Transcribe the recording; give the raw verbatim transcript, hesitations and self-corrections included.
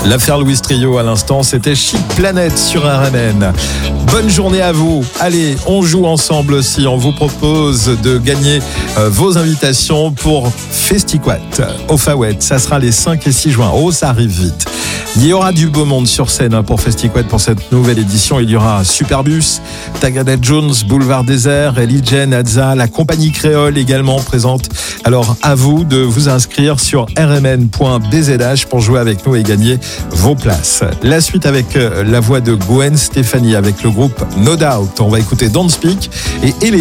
L'affaire Louis Trio à l'instant, c'était Chic Planète sur R M N. Bonne journée à vous. Allez, on joue ensemble aussi. On vous propose de gagner euh, vos invitations pour Festiquat au Fawet. Ça sera les cinq et six juin. Oh, ça arrive vite. Il y aura du beau monde sur scène hein, pour Festiquat pour cette nouvelle édition. Il y aura Superbus, Tagada Jones, Boulevard Désert, Ellie Jen, Adza, la compagnie créole également présente. Alors à vous de vous inscrire sur r m n point b z h pour jouer avec nous et gagner vos places. La suite avec la voix de Gwen Stefani avec le groupe No Doubt. On va écouter Don't Speak et Hélène.